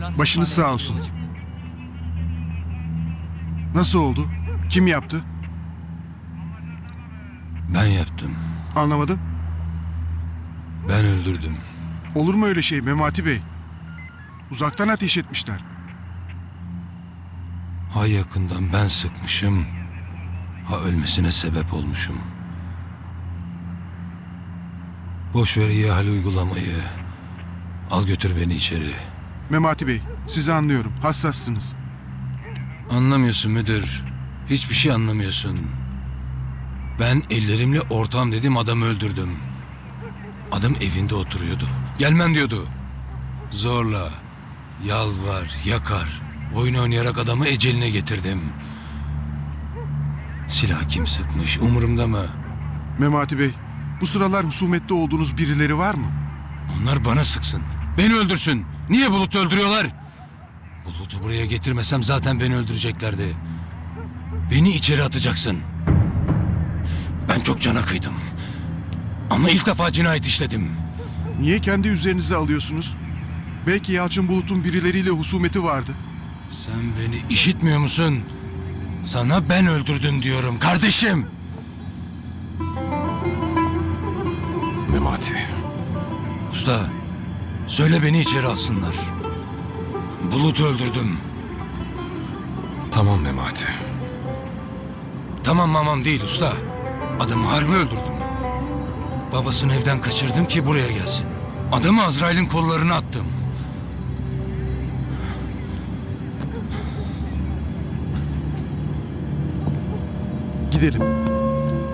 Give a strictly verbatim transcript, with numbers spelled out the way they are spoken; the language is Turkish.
Başınız sağ olsun. Nasıl oldu? Kim yaptı? Ben yaptım. Anlamadım. Ben öldürdüm. Olur mu öyle şey Memati Bey? Uzaktan ateş etmişler. Ha yakından ben sıkmışım, ha ölmesine sebep olmuşum. Boş ver iyi hal uygulamayı. Al götür beni içeri. Memati Bey, sizi anlıyorum. Hassassınız. Anlamıyorsun müdür. Hiçbir şey anlamıyorsun. Ben ellerimle ortağım dedim, adamı öldürdüm. Adam evinde oturuyordu. Gelmem diyordu. Zorla, yalvar, yakar. Oyun oynayarak adamı eceline getirdim. Silah kim sıkmış umurumda mı? Memati Bey, bu sıralar husumette olduğunuz birileri var mı? Onlar bana sıksın. Beni öldürsün. Niye Bulut'u öldürüyorlar? Bulut'u buraya getirmesem zaten beni öldüreceklerdi. Beni içeri atacaksın. Ben çok cana kıydım. Ama ilk defa cinayet işledim. Niye kendi üzerinize alıyorsunuz? Belki Yalçın Bulut'un birileriyle husumeti vardı. Sen beni işitmiyor musun? Sana ben öldürdüm diyorum kardeşim. Memati. Usta, söyle beni içeri alsınlar. Bulut'u öldürdüm. Tamam Memati. Tamam mamam değil usta. Adamı harbi öldürdüm. Babasını evden kaçırdım ki buraya gelsin. Adamı Azrail'in kollarına attım. Gidelim.